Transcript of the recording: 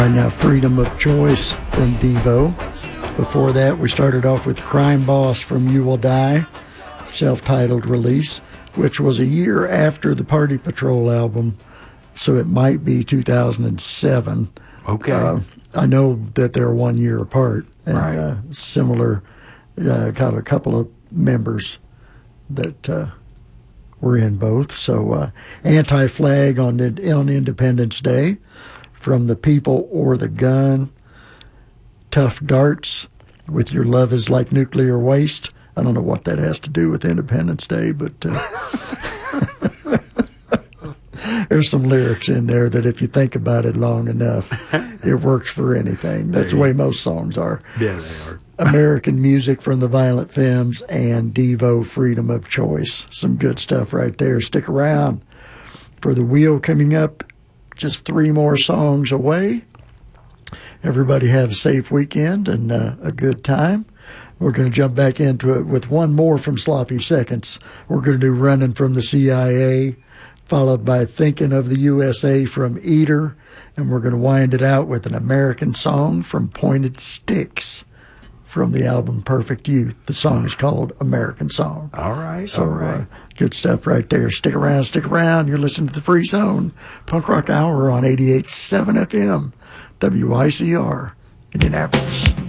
Right now, Freedom of Choice from Devo. Before that, we started off with Crime Boss from You Will Die, self-titled release, which was a year after the Party Patrol album, so it might be 2007. Okay. I know that they're 1 year apart, and Right. similar, got a couple of members that were in both. So Anti-Flag on Independence Day, From the People or the Gun, Tough Darts with Your Love is Like Nuclear Waste. I don't know what that has to do with Independence Day, but there's some lyrics in there that if you think about it long enough, it works for anything. That's the way most songs are. Yeah, they are. American Music from the Violent Femmes and Devo, Freedom of Choice. Some good stuff right there. Stick around for The Wheel coming up. Just 3 more songs away. Everybody have a safe weekend and a good time. We're going to jump back into it with one more from Sloppy Seconds. We're going to do Running from the CIA, followed by Thinking of the USA from Eater, and we're going to wind it out with an American song from Pointed Sticks from the album Perfect Youth. The song is called American Song. All right, So, all right. good stuff right there. Stick around, stick around. You're listening to the Free Zone Punk Rock Hour on 88.7 FM, WICR, Indianapolis.